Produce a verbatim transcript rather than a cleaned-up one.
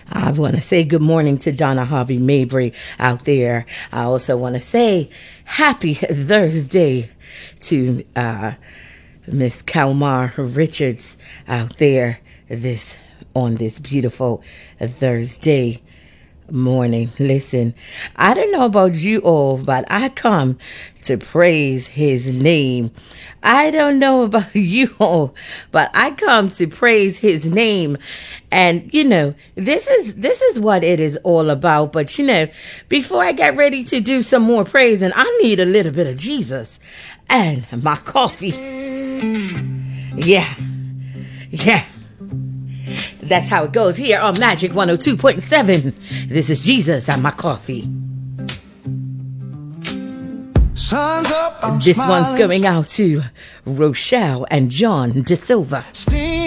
I want to say good morning to Donna Harvey Mabry out there. I also want to say happy Thursday to uh, Miss Kalmar Richards out there this on this beautiful Thursday morning. Listen, I don't know about you all, but I come to praise his name. I don't know about you all, but I come to praise his name. And you know, this is this is what it is all about. But you know, before I get ready to do some more praising, I need a little bit of Jesus and my coffee. Yeah. Yeah. That's how it goes here on Magic one oh two point seven. This is Jesus and my coffee. Sun's up, I'm this smiling. One's going out to Rochelle and John De Silva. Still